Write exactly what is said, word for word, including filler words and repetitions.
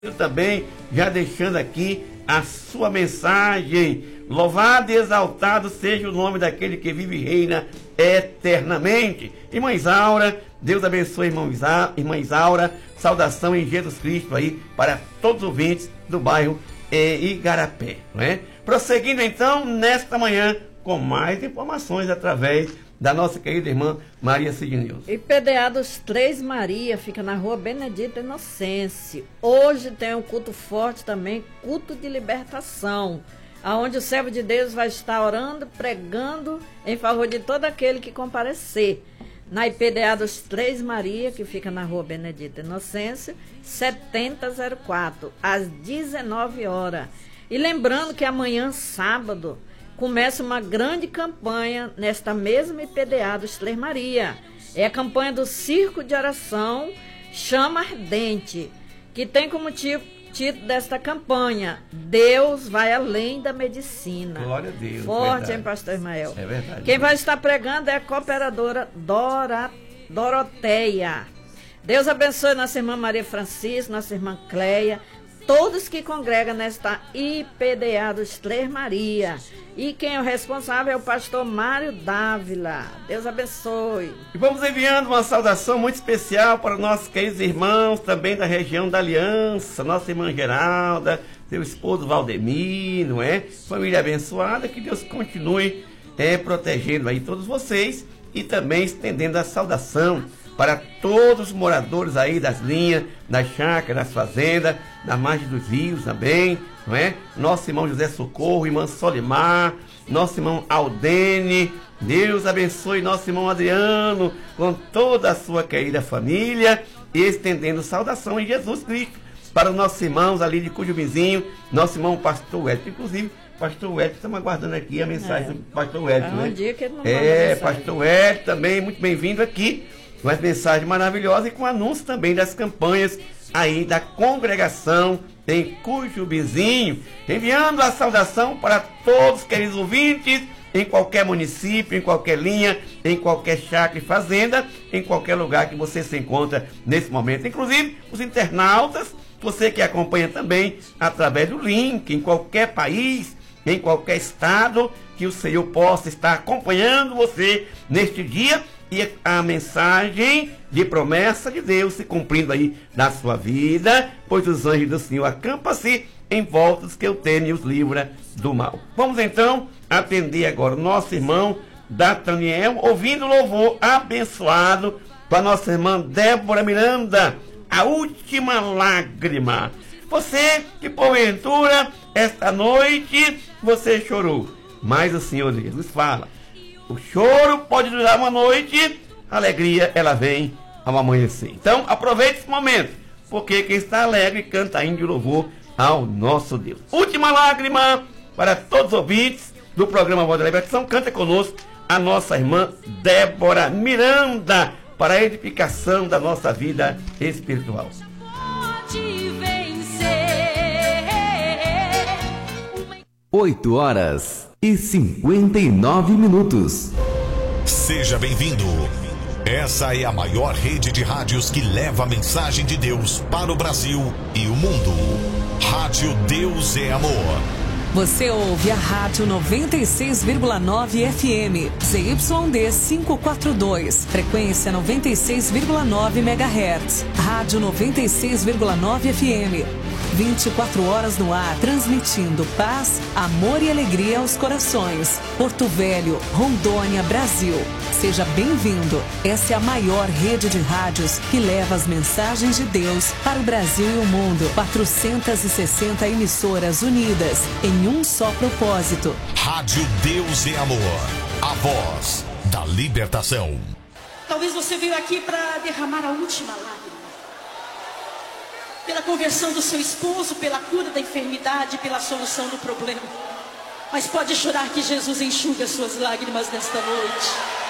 Eu também já deixando aqui a sua mensagem. Louvado e exaltado seja o nome daquele que vive e reina eternamente. Irmã Isaura, Deus abençoe irmã Isa, irmã Isaura. Saudação em Jesus Cristo aí para todos os ouvintes do bairro eh, Igarapé, não é? Prosseguindo então nesta manhã com mais informações através da nossa querida irmã Maria Sidnilson. I P D A dos Três Maria fica na rua Benedita Inocêncio. Hoje tem um culto forte também, culto de libertação, aonde o servo de Deus vai estar orando, pregando em favor de todo aquele que comparecer. Na I P D A dos Três Maria, que fica na rua Benedita Inocêncio, setenta zero quatro, às dezenove horas. E lembrando que amanhã, sábado, começa uma grande campanha nesta mesma I P D A dos Três Maria. É a campanha do Circo de Oração Chama Ardente, que tem como título desta campanha: Deus vai além da medicina. Glória a Deus. Forte, verdade. hein, pastor Ismael? É verdade. Quem vai estar pregando é a cooperadora Dora, Doroteia. Deus abençoe nossa irmã Maria Francisca, nossa irmã Cleia, todos que congregam nesta I P D A dos Três Maria. E quem é o responsável é o pastor Mário Dávila. Deus abençoe. E vamos enviando uma saudação muito especial para nossos queridos irmãos também da região da Aliança, nossa irmã Geralda, seu esposo Valdemir, não é? Família abençoada, que Deus continue é, protegendo aí todos vocês e também estendendo a saudação para todos os moradores aí das linhas, das chácaras, das fazendas, da margem dos rios também, não é? Nosso irmão José Socorro, irmã Solimar, nosso irmão Aldene, Deus abençoe nosso irmão Adriano, com toda a sua querida família, e estendendo saudação em Jesus Cristo para os nossos irmãos ali de Cujumizinho, nosso irmão pastor Wellington, inclusive, pastor Wellington, estamos aguardando aqui a mensagem é. do pastor Wellington, né? É um dia que ele não É, pastor Wellington também, muito bem-vindo aqui, com as mensagens maravilosas e com anúncio também das campanhas aí da congregação em Cujubizinho, enviando a saudação para todos os queridos ouvintes, em qualquer município, em qualquer linha, em qualquer chácara e fazenda, em qualquer lugar que você se encontra nesse momento. Inclusive, os internautas, você que acompanha também através do link, em qualquer país, em qualquer estado, que o Senhor possa estar acompanhando você neste dia, e a mensagem de promessa de Deus se cumprindo aí na sua vida, pois os anjos do Senhor acampam-se em volta dos que eu temo e os livra do mal. Vamos então atender agora o nosso irmão Dataniel, ouvindo o louvor abençoado para nossa irmã Débora Miranda, A Última Lágrima. Você que porventura esta noite você chorou, mas o Senhor Jesus fala: o choro pode durar uma noite, a alegria ela vem ao amanhecer. Então aproveite esse momento, porque quem está alegre canta hino de louvor ao nosso Deus. Última lágrima para todos os ouvintes do programa Voz da Libertação. Canta conosco a nossa irmã Débora Miranda, para a edificação da nossa vida espiritual. oito horas e cinquenta e nove minutos. Seja bem-vindo. Essa é a maior rede de rádios que leva a mensagem de Deus para o Brasil e o mundo. Rádio Deus é Amor. Você ouve a Rádio noventa e seis vírgula nove F M, Z Y D quinhentos e quarenta e dois, frequência noventa e seis vírgula nove megahertz. Rádio noventa e seis vírgula nove F M, vinte e quatro horas no ar, transmitindo paz, amor e alegria aos corações. Porto Velho, Rondônia, Brasil. Seja bem-vindo. Essa é a maior rede de rádios que leva as mensagens de Deus para o Brasil e o mundo. quatrocentas e sessenta emissoras unidas em um só propósito. Rádio Deus é Amor, a voz da libertação. Talvez você veio aqui para derramar a última lágrima, pela conversão do seu esposo, pela cura da enfermidade, pela solução do problema. Mas pode chorar que Jesus enxuga suas lágrimas nesta noite.